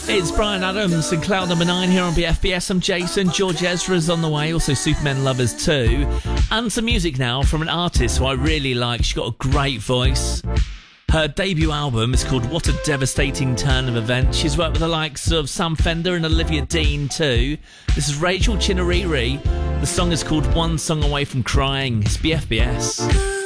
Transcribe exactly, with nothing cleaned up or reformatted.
It's Bryan Adams and Cloud Number nine here on B F B S. I'm Jason. George Ezra's on the way, also Supermen Lovers too. And some music now from an artist who I really like. She's got a great voice. Her debut album is called What a Devastating Turn of Events. She's worked with the likes of Sam Fender and Olivia Dean too. This is Rachel Chinariri. The song is called One Song Away from Crying. It's B F B S.